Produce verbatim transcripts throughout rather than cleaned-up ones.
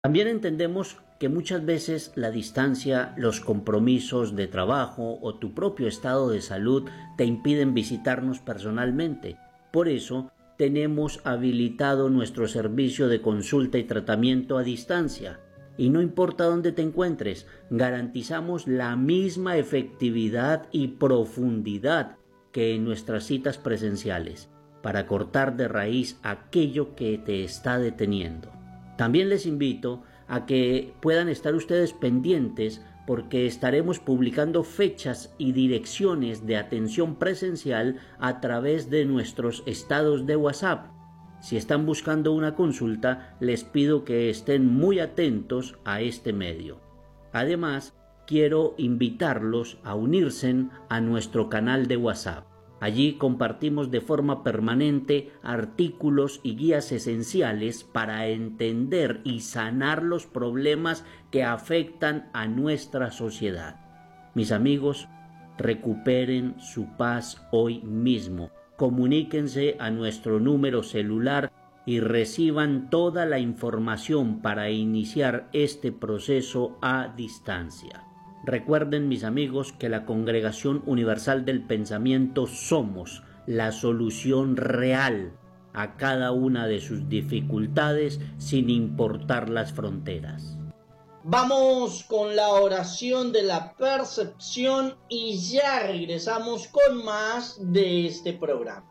También entendemos que muchas veces la distancia, los compromisos de trabajo o tu propio estado de salud te impiden visitarnos personalmente. Por eso, tenemos habilitado nuestro servicio de consulta y tratamiento a distancia. Y no importa dónde te encuentres, garantizamos la misma efectividad y profundidad que en nuestras citas presenciales, para cortar de raíz aquello que te está deteniendo. También les invito a que puedan estar ustedes pendientes porque estaremos publicando fechas y direcciones de atención presencial a través de nuestros estados de WhatsApp. Si están buscando una consulta, les pido que estén muy atentos a este medio. Además, quiero invitarlos a unirse a nuestro canal de WhatsApp. Allí compartimos de forma permanente artículos y guías esenciales para entender y sanar los problemas que afectan a nuestra sociedad. Mis amigos, recuperen su paz hoy mismo. Comuníquense a nuestro número celular y reciban toda la información para iniciar este proceso a distancia. Recuerden, mis amigos, que la Congregación Universal del Pensamiento somos la solución real a cada una de sus dificultades sin importar las fronteras. Vamos con la oración de la percepción y ya regresamos con más de este programa.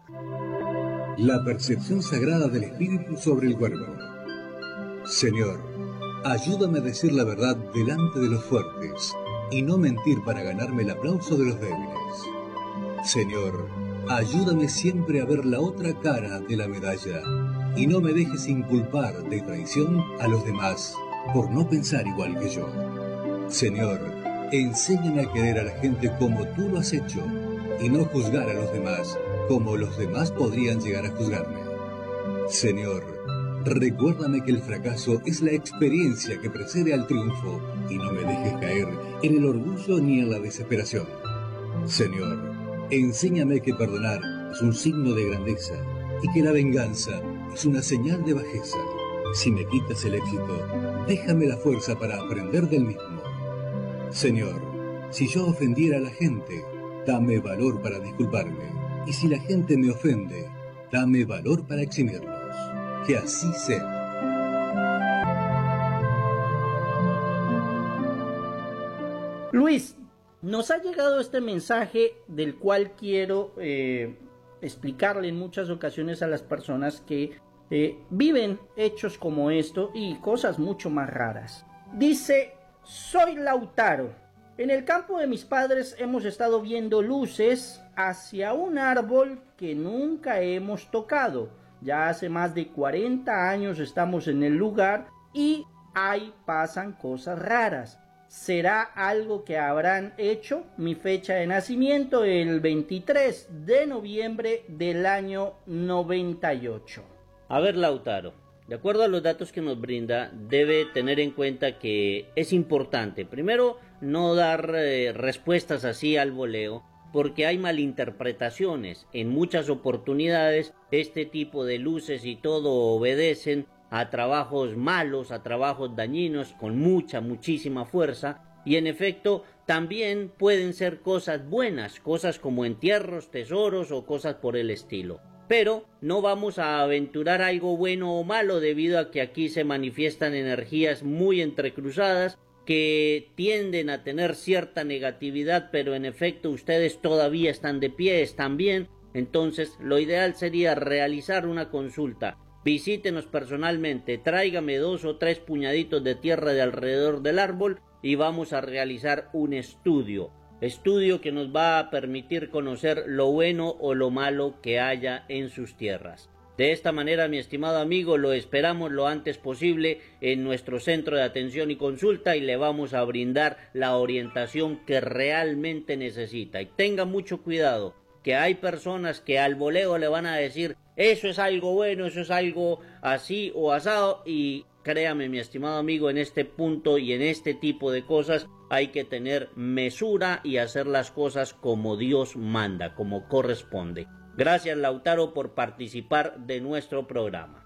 La percepción sagrada del espíritu sobre el cuerpo. Señor, ayúdame a decir la verdad delante de los fuertes y no mentir para ganarme el aplauso de los débiles. Señor, ayúdame siempre a ver la otra cara de la medalla y no me dejes inculpar de traición a los demás por no pensar igual que yo. Señor, enséñame a querer a la gente como tú lo has hecho y no juzgar a los demás como los demás podrían llegar a juzgarme. Señor, recuérdame que el fracaso es la experiencia que precede al triunfo y no me dejes caer en el orgullo ni en la desesperación. Señor, enséñame que perdonar es un signo de grandeza y que la venganza es una señal de bajeza. Si me quitas el éxito, déjame la fuerza para aprender del mismo. Señor, si yo ofendiera a la gente, dame valor para disculparme. Y si la gente me ofende, dame valor para eximirlos. Que así sea. Luis, nos ha llegado este mensaje del cual quiero eh, explicarle en muchas ocasiones a las personas que eh, viven hechos como esto y cosas mucho más raras. Dice, soy Lautaro. En el campo de mis padres hemos estado viendo luces hacia un árbol que nunca hemos tocado. Ya hace más de cuarenta años estamos en el lugar y ahí pasan cosas raras. ¿Será algo que habrán hecho? Mi fecha de nacimiento, el veintitrés de noviembre del año noventa y ocho. A ver, Lautaro, de acuerdo a los datos que nos brinda, debe tener en cuenta que es importante, primero, no dar eh, respuestas así al voleo, porque hay malinterpretaciones. En muchas oportunidades, este tipo de luces y todo obedecen a trabajos malos, a trabajos dañinos, con mucha, muchísima fuerza, y en efecto, también pueden ser cosas buenas, cosas como entierros, tesoros o cosas por el estilo. Pero no vamos a aventurar algo bueno o malo debido a que aquí se manifiestan energías muy entrecruzadas que tienden a tener cierta negatividad, pero en efecto ustedes todavía están de pie, están bien. Entonces lo ideal sería realizar una consulta. Visítenos personalmente, tráigame dos o tres puñaditos de tierra de alrededor del árbol y vamos a realizar un estudio. Estudio que nos va a permitir conocer lo bueno o lo malo que haya en sus tierras. De esta manera, mi estimado amigo, lo esperamos lo antes posible en nuestro centro de atención y consulta y le vamos a brindar la orientación que realmente necesita. Y tenga mucho cuidado, que hay personas que al voleo le van a decir eso es algo bueno, eso es algo así o asado, y créame, mi estimado amigo, en este punto y en este tipo de cosas hay que tener mesura y hacer las cosas como Dios manda, como corresponde. Gracias, Lautaro, por participar de nuestro programa.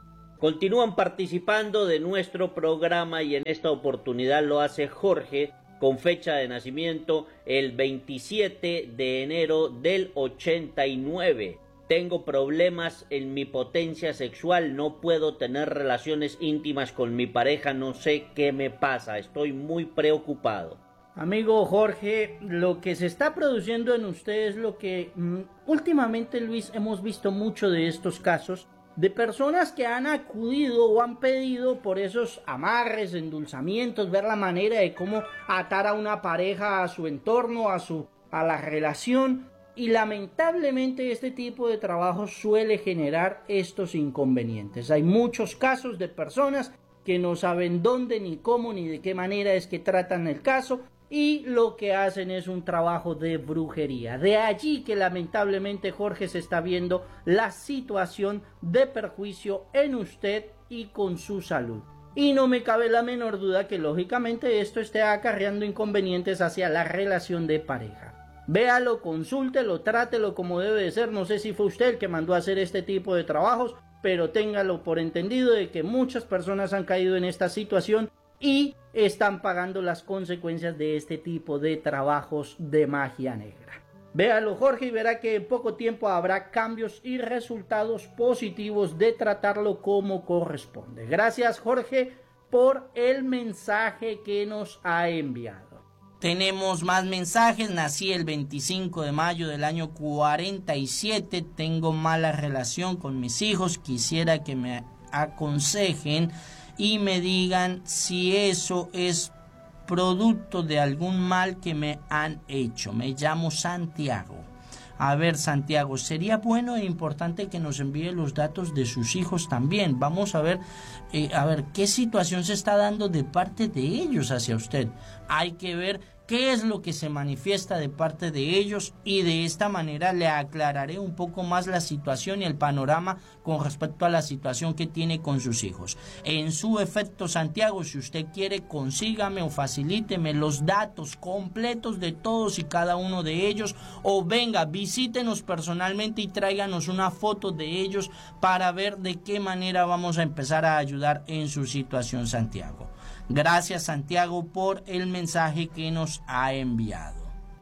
Continúan participando de nuestro programa y en esta oportunidad lo hace Jorge, con fecha de nacimiento el veintisiete de enero del ochenta y nueve. Tengo problemas en mi potencia sexual, no puedo tener relaciones íntimas con mi pareja, no sé qué me pasa, estoy muy preocupado. Amigo Jorge, lo que se está produciendo en usted es lo que mm, últimamente, Luis, hemos visto mucho de estos casos de personas que han acudido o han pedido por esos amarres, endulzamientos, ver la manera de cómo atar a una pareja a su entorno, a su a la relación, y lamentablemente este tipo de trabajo suele generar estos inconvenientes. Hay muchos casos de personas que no saben dónde, ni cómo, ni de qué manera es que tratan el caso, y lo que hacen es un trabajo de brujería. De allí que lamentablemente, Jorge, se está viendo la situación de perjuicio en usted y con su salud. Y no me cabe la menor duda que lógicamente esto esté acarreando inconvenientes hacia la relación de pareja. Véalo, consúltelo, trátelo como debe de ser. No sé si fue usted el que mandó a hacer este tipo de trabajos, pero téngalo por entendido de que muchas personas han caído en esta situación y están pagando las consecuencias de este tipo de trabajos de magia negra. Véalo, Jorge, y verá que en poco tiempo habrá cambios y resultados positivos de tratarlo como corresponde. Gracias, Jorge, por el mensaje que nos ha enviado. Tenemos más mensajes. Nací el veinticinco de mayo del año cuarenta y siete. Tengo mala relación con mis hijos. Quisiera que me aconsejen y me digan si eso es producto de algún mal que me han hecho. Me llamo Santiago. A ver, Santiago, sería bueno e importante que nos envíe los datos de sus hijos también. Vamos a ver, eh, a ver qué situación se está dando de parte de ellos hacia usted. Hay que ver qué es lo que se manifiesta de parte de ellos y de esta manera le aclararé un poco más la situación y el panorama con respecto a la situación que tiene con sus hijos. En su efecto, Santiago, si usted quiere, consígame o facilíteme los datos completos de todos y cada uno de ellos, o venga, visítenos personalmente y tráiganos una foto de ellos para ver de qué manera vamos a empezar a ayudar en su situación, Santiago. Gracias, Santiago, por el mensaje que nos ha enviado.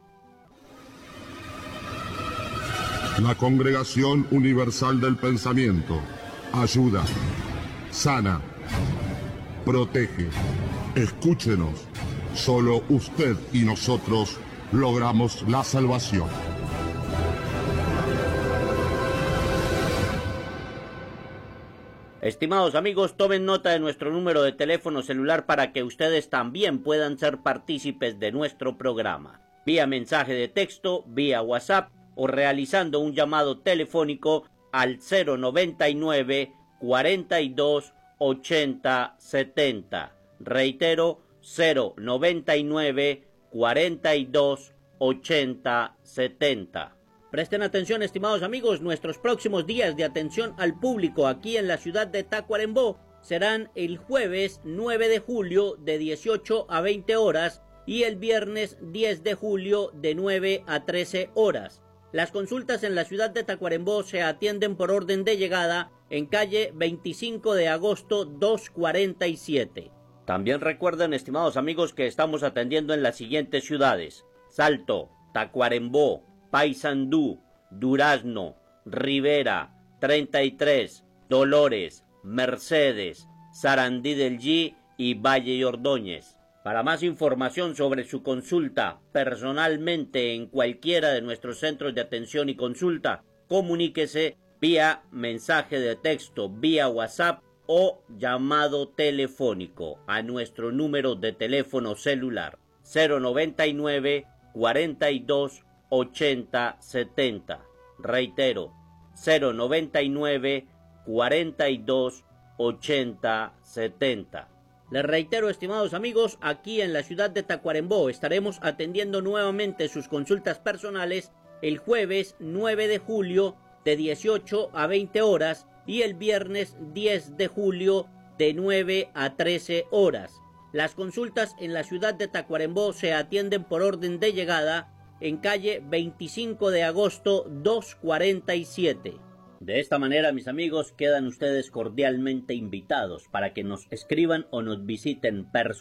La Congregación Universal del Pensamiento ayuda, sana, protege. Escúchenos. Solo usted y nosotros logramos la salvación. Estimados amigos, tomen nota de nuestro número de teléfono celular para que ustedes también puedan ser partícipes de nuestro programa. Vía mensaje de texto, vía WhatsApp o realizando un llamado telefónico al cero noventa y nueve, cuarenta y dos, ochenta, setenta. Reitero, cero noventa y nueve, cuarenta y dos, ochenta, setenta. Presten atención, estimados amigos, nuestros próximos días de atención al público aquí en la ciudad de Tacuarembó serán el jueves nueve de julio de dieciocho a veinte horas y el viernes diez de julio de nueve a trece horas. Las consultas en la ciudad de Tacuarembó se atienden por orden de llegada en calle veinticinco de agosto doscientos cuarenta y siete. También recuerden, estimados amigos, que estamos atendiendo en las siguientes ciudades: Salto, Tacuarembó, Paysandú, Durazno, Rivera, treinta y tres, Dolores, Mercedes, Sarandí del G y Valle y Ordóñez. Para más información sobre su consulta personalmente en cualquiera de nuestros centros de atención y consulta, comuníquese vía mensaje de texto, vía WhatsApp o llamado telefónico a nuestro número de teléfono celular cero noventa y nueve, cuarenta y dos, ochenta, setenta. Reitero, cero noventa y nueve, cuarenta y dos, ochenta, setenta. Les reitero, estimados amigos, aquí en la ciudad de Tacuarembó estaremos atendiendo nuevamente sus consultas personales el jueves nueve de julio de dieciocho a veinte horas y el viernes diez de julio de nueve a trece horas. Las consultas en la ciudad de Tacuarembó se atienden por orden de llegada en calle veinticinco de agosto doscientos cuarenta y siete. De esta manera, mis amigos, quedan ustedes cordialmente invitados para que nos escriban o nos visiten personalmente